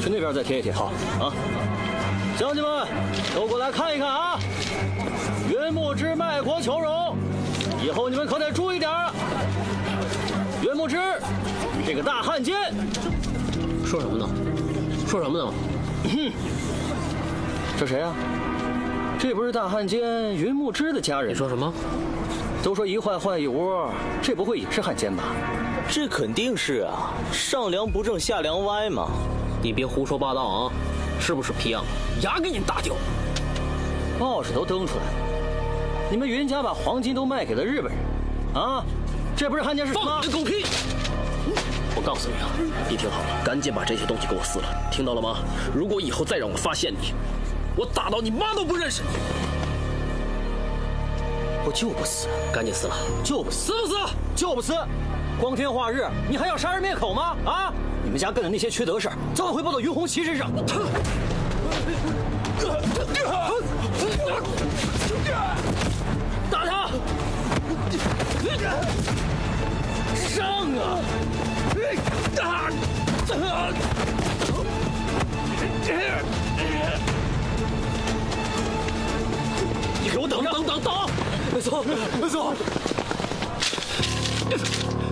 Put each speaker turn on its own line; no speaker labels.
去那边再贴一贴。好啊，乡亲们都过来看一看啊！云木之卖国求荣，以后你们可得注意点儿。云木之与这个大汉奸，
说什么呢？说什么呢？
这谁啊？这不是大汉奸云木之的家人？
你说什么？
都说一坏坏一窝，这不会也是汉奸吧？
这肯定是啊，上梁不正下梁歪嘛。
你别胡说八道啊！是不是皮样？牙给你打掉！
报纸都登出来了，你们云家把黄金都卖给了日本人，啊，这不是汉奸是什么？
放你个狗屁！我告诉你啊，你听好了，赶紧把这些东西给我撕了，听到了吗？如果以后再让我发现你，我打到你妈都不认识你！
我就不撕，
赶紧撕了，
就不撕，撕不撕？就不撕！光天化日，你还要杀人灭口吗？啊！你们家干的那些缺德事儿，早晚会报到云红旗身上。打他！上啊！你给我等着！等！走！